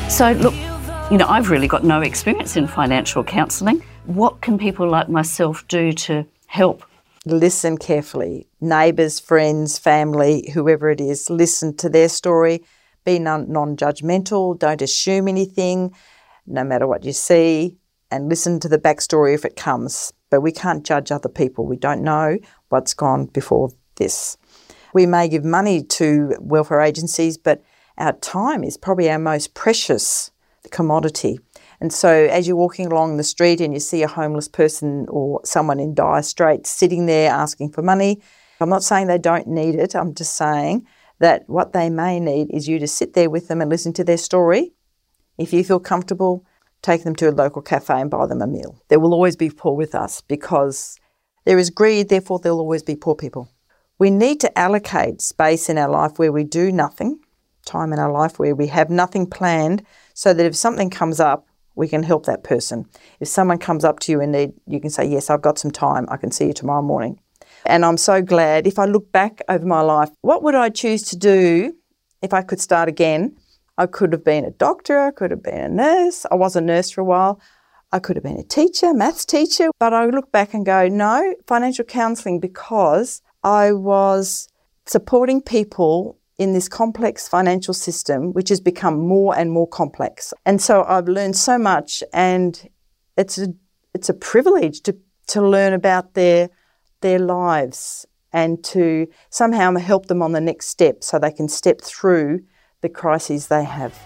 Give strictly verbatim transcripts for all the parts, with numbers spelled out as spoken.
So look, you know, I've really got no experience in financial counselling. What can people like myself do to help? Listen carefully. Neighbours, friends, family, whoever it is, listen to their story. Be non- non-judgmental. Don't assume anything, no matter what you see, and listen to the backstory if it comes. But we can't judge other people. We don't know what's gone before this. We may give money to welfare agencies, but our time is probably our most precious commodity. And so as you're walking along the street and you see a homeless person or someone in dire straits sitting there asking for money, I'm not saying they don't need it. I'm just saying that what they may need is you to sit there with them and listen to their story. If you feel comfortable, take them to a local cafe and buy them a meal. There will always be poor with us because there is greed, therefore there will always be poor people. We need to allocate space in our life where we do nothing, time in our life where we have nothing planned, so that if something comes up, we can help that person. If someone comes up to you in need, you can say, yes, I've got some time. I can see you tomorrow morning. And I'm so glad, if I look back over my life, what would I choose to do if I could start again? I could have been a doctor. I could have been a nurse. I was a nurse for a while. I could have been a teacher, maths teacher. But I look back and go, no, financial counselling, because I was supporting people in this complex financial system, which has become more and more complex. And so I've learned so much, and it's a, it's a privilege to, to learn about their, their lives and to somehow help them on the next step so they can step through the crises they have.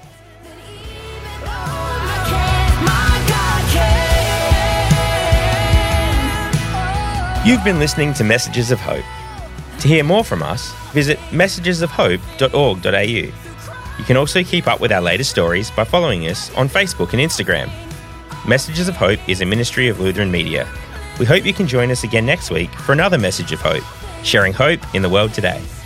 You've been listening to Messages of Hope. To hear more from us, visit messages of hope dot org dot a u. You can also keep up with our latest stories by following us on Facebook and Instagram. Messages of Hope is a ministry of Lutheran Media. We hope you can join us again next week for another Message of Hope, sharing hope in the world today.